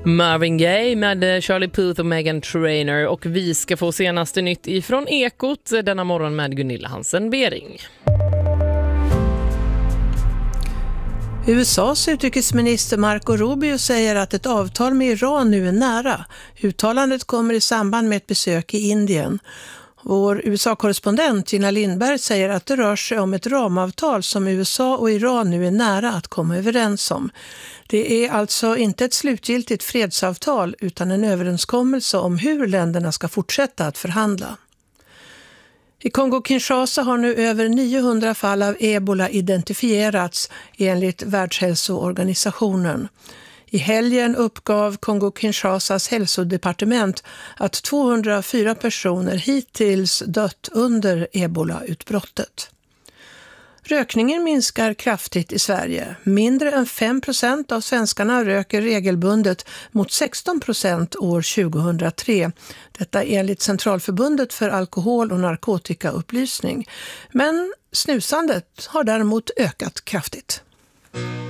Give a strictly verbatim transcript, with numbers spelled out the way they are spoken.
Marvin Gaye med Charlie Puth och Meghan Trainor, och vi ska få senaste nytt ifrån Ekot denna morgon med Gunilla Hansen-Bering. U S A:s utrikesminister Marco Rubio säger att ett avtal med Iran nu är nära. Uttalandet kommer i samband med ett besök i Indien. Vår U S A-korrespondent Gina Lindberg säger att det rör sig om ett ramavtal som U S A och Iran nu är nära att komma överens om. Det är alltså inte ett slutgiltigt fredsavtal utan en överenskommelse om hur länderna ska fortsätta att förhandla. I Kongo-Kinshasa har nu över niohundra fall av ebola identifierats enligt Världshälsoorganisationen. I helgen uppgav Kongo-Kinshasas hälsodepartement att tvåhundrafyra personer hittills dött under ebola-utbrottet. Rökningen minskar kraftigt i Sverige. Mindre än fem procent av svenskarna röker regelbundet mot sexton procent år tjugohundratre. Detta enligt Centralförbundet för alkohol- och narkotikaupplysning. Men snusandet har däremot ökat kraftigt.